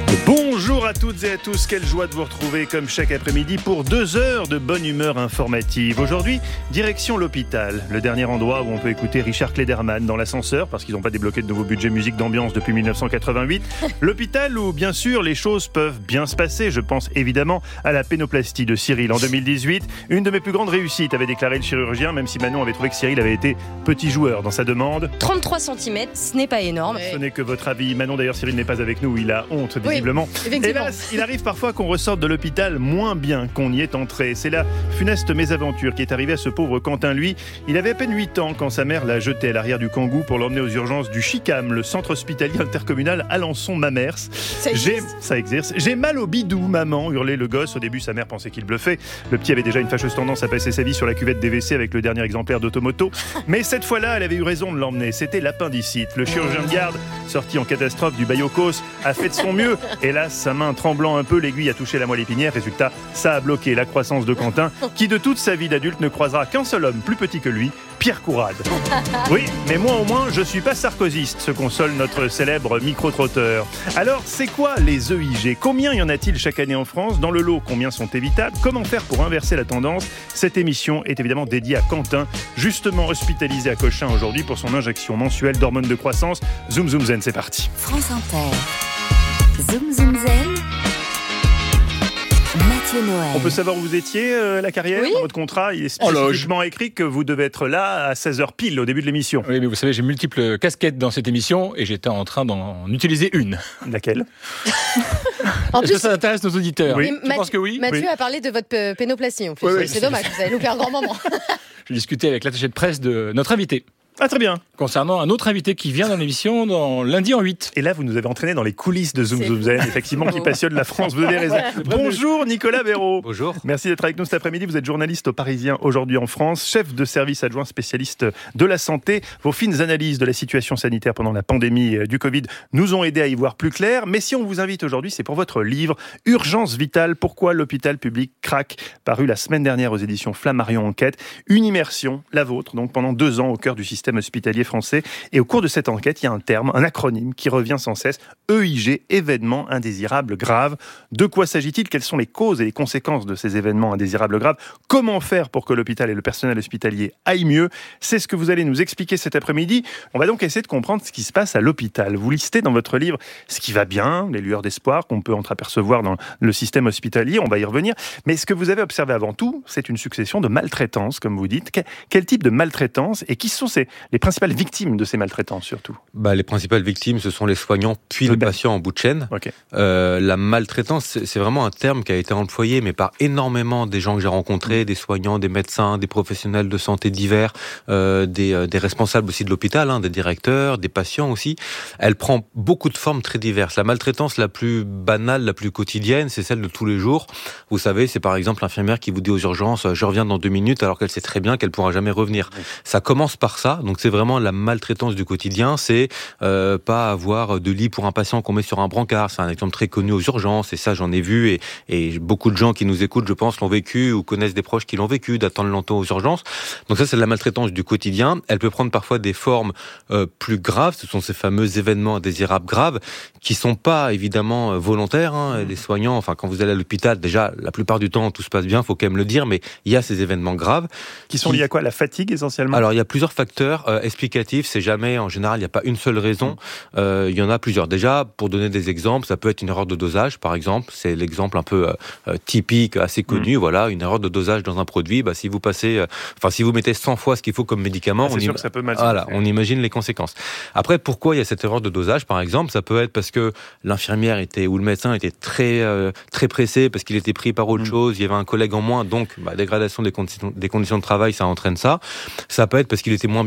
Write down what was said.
Bonjour à toutes et à tous, quelle joie de vous retrouver comme chaque après-midi pour 2 heures de bonne humeur informative. Aujourd'hui, direction l'hôpital, le dernier endroit où on peut écouter Richard Klederman dans l'ascenseur parce qu'ils n'ont pas débloqué de nouveau budget musique d'ambiance depuis 1988. L'hôpital où, bien sûr, les choses peuvent bien se passer. Je pense évidemment à la pénoplastie de Cyril en 2018. Une de mes plus grandes réussites, avait déclaré le chirurgien, même si Manon avait trouvé que Cyril avait été petit joueur dans sa demande. 33 cm, ce n'est pas énorme. Ce n'est que votre avis. Manon, d'ailleurs, Cyril n'est pas avec nous, il a honte visiblement. Hélas, il arrive parfois qu'on ressorte de l'hôpital moins bien qu'on y est entré. C'est la funeste mésaventure qui est arrivée à ce pauvre Quentin. Lui, il avait à peine 8 ans quand sa mère l'a jeté à l'arrière du Kangoo pour l'emmener aux urgences du CHICAM, le centre hospitalier intercommunal Alençon-Mamers. Ça exerce. J'ai mal au bidou, maman, hurlait le gosse. Au début, sa mère pensait qu'il bluffait. Le petit avait déjà une fâcheuse tendance à passer sa vie sur la cuvette des WC avec le dernier exemplaire d'Automoto. Mais cette fois-là, elle avait eu raison de l'emmener. C'était l'appendicite. Le chirurgien de garde, sorti en catastrophe du Bayocos, a fait de son mieux. Hélas, sa main tremblant un peu, l'aiguille a touché la moelle épinière. Résultat, ça a bloqué la croissance de Quentin, qui de toute sa vie d'adulte ne croisera qu'un seul homme plus petit que lui, Pierre Courade. Oui, mais moi au moins, je suis pas sarkozyste, se console notre célèbre micro-trotteur. Alors, c'est quoi les EIG ? Combien y en a-t-il chaque année en France ? Dans le lot, combien sont évitables ? Comment faire pour inverser la tendance ? Cette émission est évidemment dédiée à Quentin, justement hospitalisé à Cochin aujourd'hui pour son injection mensuelle d'hormones de croissance. Zoom Zoom Zen, c'est parti. France Inter. Zoom Zoom Zen. Mathieu Noël. On peut savoir où vous étiez, la carrière, dans votre contrat. Il est spécifiquement écrit que vous devez être là à 16h pile au début de l'émission. Oui, mais vous savez, j'ai multiples casquettes dans cette émission et j'étais en train d'en utiliser une. Laquelle ? Est-ce que ça intéresse nos auditeurs ? Oui. Je pense que oui. Mathieu a parlé de votre pénoplastie en plus. Oui, c'est dommage, vous avez loupé un grand moment. J'ai discuté avec l'attaché de presse de notre invité. Ah, très bien. Concernant un autre invité qui vient dans l'émission dans lundi en 8. Et là, vous nous avez entraîné dans les coulisses de Zoom Zoom Zen, effectivement, qui passionne la France. Vous avez raison. Bonjour Nicolas Béraud. Bonjour. Merci d'être avec nous cet après-midi. Vous êtes journaliste au Parisien aujourd'hui en France, chef de service adjoint spécialiste de la santé. Vos fines analyses de la situation sanitaire pendant la pandémie du Covid nous ont aidé à y voir plus clair. Mais si on vous invite aujourd'hui, c'est pour votre livre Urgence vitale, pourquoi l'hôpital public craque, paru la semaine dernière aux éditions Flammarion Enquête. Une immersion, la vôtre, donc pendant 2 ans au cœur du système hospitalier français. Et au cours de cette enquête, il y a un terme, un acronyme qui revient sans cesse, EIG, événements indésirables graves. De quoi s'agit-il ? Quelles sont les causes et les conséquences de ces événements indésirables graves ? Comment faire pour que l'hôpital et le personnel hospitalier aillent mieux ? C'est ce que vous allez nous expliquer cet après-midi. On va donc essayer de comprendre ce qui se passe à l'hôpital. Vous listez dans votre livre ce qui va bien, les lueurs d'espoir qu'on peut entreapercevoir dans le système hospitalier. On va y revenir. Mais ce que vous avez observé avant tout, c'est une succession de maltraitances, comme vous dites. Quel type de maltraitance et qui sont les principales victimes de ces maltraitances surtout ? Les principales victimes, ce sont les soignants puis le patient en bout de chaîne. Okay. La maltraitance, c'est vraiment un terme qui a été employé mais par énormément des gens que j'ai rencontrés, des soignants, des médecins, des professionnels de santé divers, des responsables aussi de l'hôpital, des directeurs, des patients aussi. Elle prend beaucoup de formes très diverses. La maltraitance la plus banale, la plus quotidienne, c'est celle de tous les jours. Vous savez, c'est par exemple l'infirmière qui vous dit aux urgences « je reviens dans 2 minutes » alors qu'elle sait très bien qu'elle pourra jamais revenir. Oui. Ça commence par ça, donc c'est vraiment la maltraitance du quotidien, c'est pas avoir de lit pour un patient qu'on met sur un brancard. C'est un exemple très connu aux urgences et ça j'en ai vu et beaucoup de gens qui nous écoutent, je pense, l'ont vécu ou connaissent des proches qui l'ont vécu, d'attendre longtemps aux urgences. Donc ça c'est de la maltraitance du quotidien. Elle peut prendre parfois des formes plus graves. Ce sont ces fameux événements indésirables graves qui sont pas évidemment volontaires. Les soignants, quand vous allez à l'hôpital, déjà la plupart du temps tout se passe bien, faut quand même le dire, mais il y a ces événements graves qui sont liés à quoi ? La fatigue essentiellement ? Alors il y a plusieurs facteurs explicatifs. C'est jamais, en général, il n'y a pas une seule raison. Il y en a plusieurs. Déjà, pour donner des exemples, ça peut être une erreur de dosage, par exemple. C'est l'exemple un peu typique, assez connu. Voilà, une erreur de dosage dans un produit. Si vous si vous mettez 100 fois ce qu'il faut comme médicament, c'est sûr que ça peut mal se voilà, passer. On imagine les conséquences. Après, pourquoi il y a cette erreur de dosage, par exemple ? Ça peut être parce que l'infirmière ou le médecin était très pressé, parce qu'il était pris par autre chose. Il y avait un collègue en moins, donc dégradation des conditions de travail, ça entraîne ça. Ça peut être parce qu'il était moins